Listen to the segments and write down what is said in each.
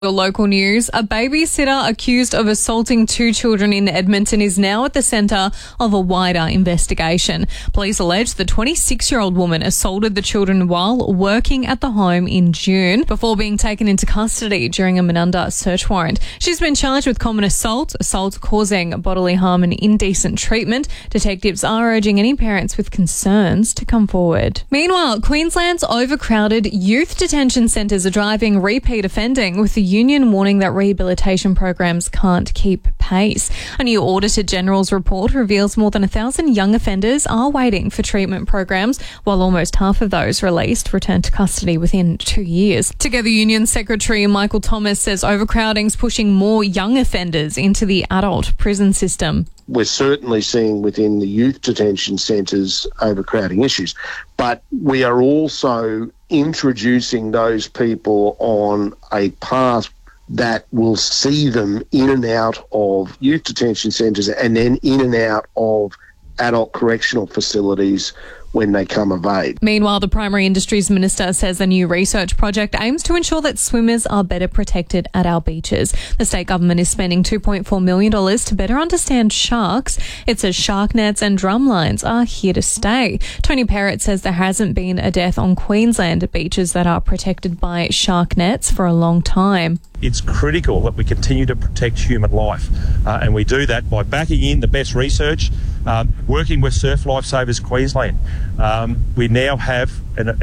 Local news, a babysitter accused of assaulting 2 children in Edmonton is now at the centre of a wider investigation. Police allege the 26-year-old woman assaulted the children while working at the home in June before being taken into custody during a Menunda search warrant. She's been charged with common assault causing bodily harm and indecent treatment. Detectives are urging any parents with concerns to come forward. Meanwhile, Queensland's overcrowded youth detention centres are driving repeat offending, with the union warning that rehabilitation programs can't keep pace. A new Auditor General's report reveals more than 1,000 young offenders are waiting for treatment programs, while almost half of those released return to custody within 2 years. Together Union Secretary Michael Thomas says overcrowding's pushing more young offenders into the adult prison system. We're certainly seeing within the youth detention centres overcrowding issues, but we are also introducing those people on a path that will see them in and out of youth detention centres and then in and out of adult correctional facilities when they come of age. Meanwhile, the Primary Industries Minister says a new research project aims to ensure that swimmers are better protected at our beaches. The state government is spending $2.4 million to better understand sharks. It says shark nets and drum lines are here to stay. Tony Perrott says there hasn't been a death on Queensland beaches that are protected by shark nets for a long time. It's critical that we continue to protect human life, and we do that by backing in the best research, working with Surf Lifesavers Queensland. We now have,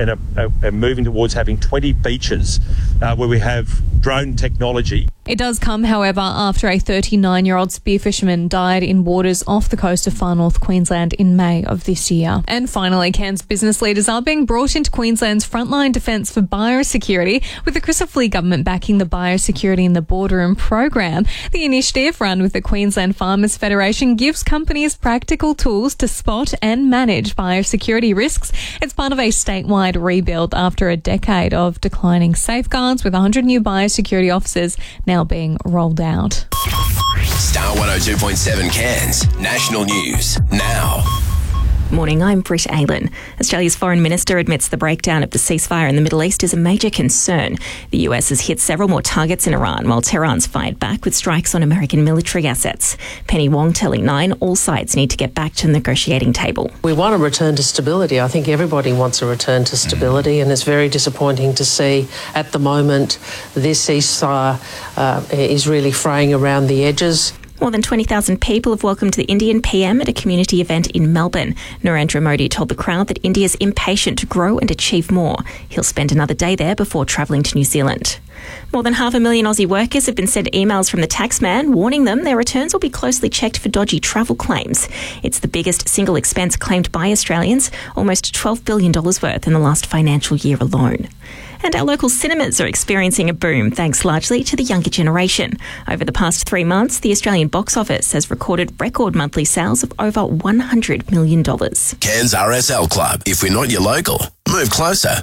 and moving towards having 20 beaches where we have drone technology. It does come, however, after a 39-year-old spearfisherman died in waters off the coast of far north Queensland in May of this year. And finally, Cairns business leaders are being brought into Queensland's frontline defence for biosecurity, with the Chrysler government backing the Biosecurity in the Boardroom program. The initiative, run with the Queensland Farmers Federation, gives companies practical tools to spot and manage biosecurity risks. It's part of a statewide rebuild after a decade of declining safeguards, with 100 new biosecurity officers now being rolled out. Star 102.7 Cairns National News now. Morning, I'm Britt Aylen. Australia's Foreign Minister admits the breakdown of the ceasefire in the Middle East is a major concern. The US has hit several more targets in Iran, while Tehran's fired back with strikes on American military assets. Penny Wong telling Nine all sides need to get back to the negotiating table. We want a return to stability. I think everybody wants a return to stability, and it's very disappointing to see at the moment this ceasefire is really fraying around the edges. More than 20,000 people have welcomed the Indian PM at a community event in Melbourne. Narendra Modi told the crowd that India is impatient to grow and achieve more. He'll spend another day there before travelling to New Zealand. More than 500,000 Aussie workers have been sent emails from the taxman warning them their returns will be closely checked for dodgy travel claims. It's the biggest single expense claimed by Australians, almost $12 billion worth in the last financial year alone. And our local cinemas are experiencing a boom, thanks largely to the younger generation. Over the past 3 months, the Australian box office has recorded record monthly sales of over $100 million. Cairns RSL Club. If we're not your local, move closer.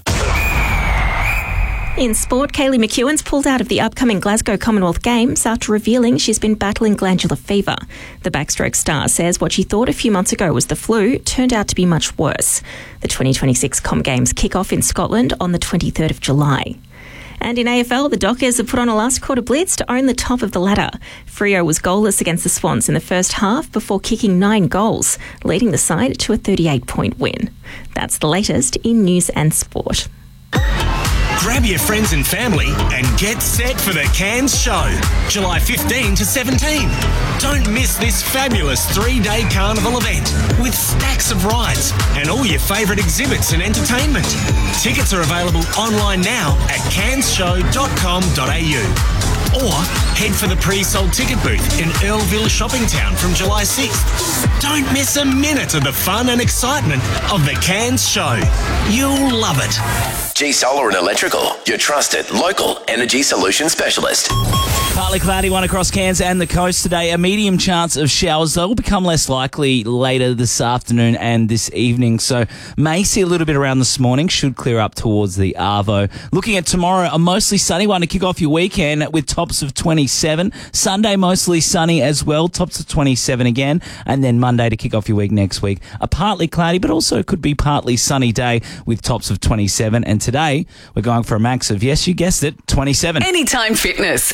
In sport, Kaylee McEwen's pulled out of the upcoming Glasgow Commonwealth Games after revealing she's been battling glandular fever. The backstroke star says what she thought a few months ago was the flu turned out to be much worse. The 2026 Com Games kick off in Scotland on the 23rd of July. And in AFL, the Dockers have put on a last quarter blitz to own the top of the ladder. Freo was goalless against the Swans in the first half before kicking 9 goals, leading the side to a 38-point win. That's the latest in news and sport. Grab your friends and family and get set for the Cairns Show, July 15 to 17. Don't miss this fabulous 3-day carnival event with stacks of rides and all your favourite exhibits and entertainment. Tickets are available online now at cairnsshow.com.au. Or head for the pre-sold ticket booth in Earlville Shopping Town from July 6th. Don't miss a minute of the fun and excitement of the Cairns Show. You'll love it. G Solar and Electrical, your trusted local energy solution specialist. Partly cloudy one across Cairns and the coast today. A medium chance of showers. They will become less likely later this afternoon and this evening. So may see a little bit around this morning. Should clear up towards the Arvo. Looking at tomorrow, a mostly sunny one to kick off your weekend with tops of 27. Sunday mostly sunny as well. Tops of 27 again. And then Monday to kick off your week next week. A partly cloudy but also could be partly sunny day with tops of 27. And today we're going for a max of, yes, you guessed it, 27. Anytime Fitness.